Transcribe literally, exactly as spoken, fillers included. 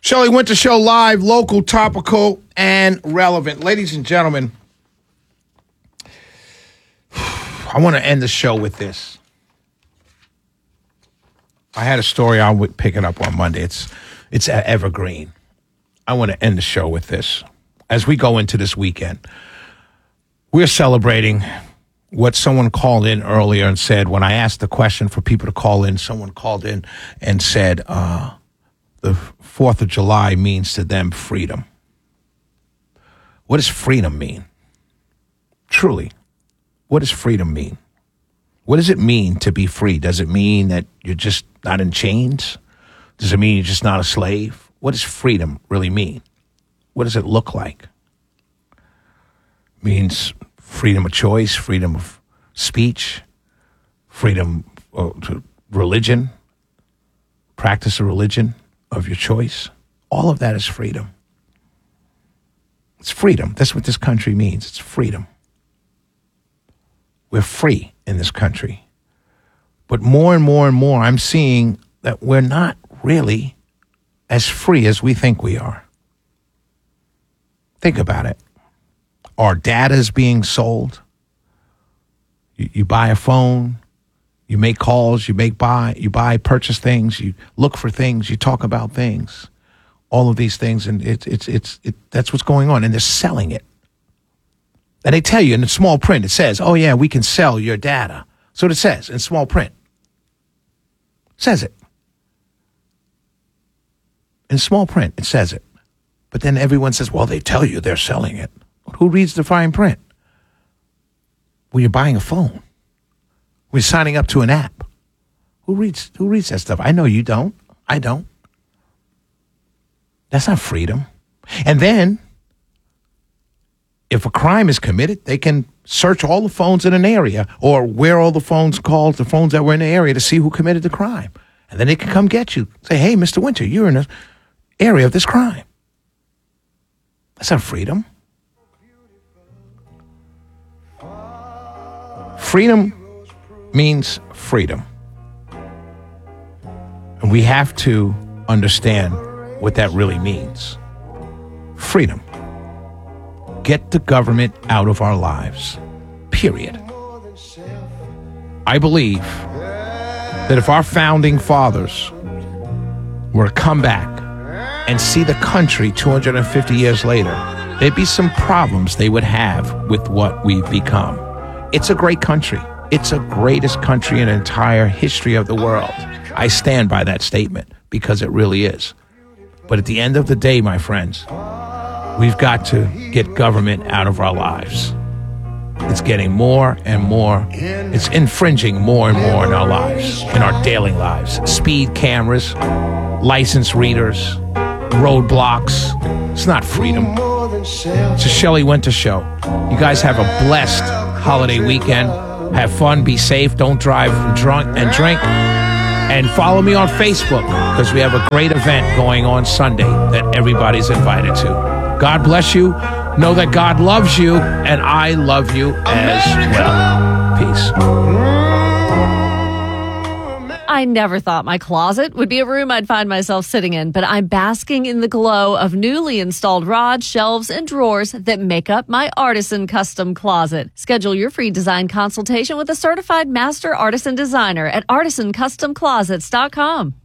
Shelley Winter Show live, local, topical, and relevant. Ladies and gentlemen, I want to end the show with this. I had a story I would pick it up on Monday. It's it's evergreen. I want to end the show with this. As we go into this weekend, we're celebrating what someone called in earlier and said, when I asked the question for people to call in, someone called in and said, uh, the fourth of July means to them freedom. What does freedom mean? Truly, what does freedom mean? What does it mean to be free? Does it mean that you're just not in chains? Does it mean you're just not a slave? What does freedom really mean? What does it look like? It means freedom of choice, freedom of speech, freedom of religion, practice of religion of your choice. All of that is freedom. It's freedom. That's what this country means. It's freedom. We're free in this country. But more and more and more, I'm seeing that we're not really as free as we think we are. Think about it. Our data is being sold. You, you buy a phone, you make calls, you make buy, you buy, purchase things, you look for things, you talk about things, all of these things, and it's it's it's it, that's what's going on, and they're selling it. And they tell you in the small print, it says, "Oh yeah, we can sell your data." So it says in small print. It says it. In small print, it says it. But then everyone says, well, they tell you they're selling it. Who reads the fine print? When you're buying a phone. When you're signing up to an app. Who reads who reads that stuff? I know you don't. I don't. That's not freedom. And then, if a crime is committed, they can search all the phones in an area or where all the phones called, the phones that were in the area to see who committed the crime. And then they can come get you. Say, hey, Mister Winter, you're in the area of this crime. That's not freedom. Freedom means freedom. And we have to understand what that really means. Freedom. Get the government out of our lives. Period. I believe that if our founding fathers were to come back and see the country two hundred fifty years later, there'd be some problems they would have with what we've become. It's a great country. It's the greatest country in the entire history of the world. I stand by that statement because it really is. But at the end of the day, my friends, we've got to get government out of our lives. It's getting more and more. It's infringing more and more in our lives, in our daily lives. Speed cameras, license readers, roadblocks. It's not freedom. It's a Shelley Winter Show. You guys have a blessed holiday weekend. Have fun, be safe, don't drive drunk and drink. And follow me on Facebook because we have a great event going on Sunday that everybody's invited to. God bless you. Know that God loves you, and I love you as well. Peace. I never thought my closet would be a room I'd find myself sitting in, but I'm basking in the glow of newly installed rods, shelves, and drawers that make up my Artisan Custom Closet. Schedule your free design consultation with a certified master artisan designer at artisan custom closets dot com.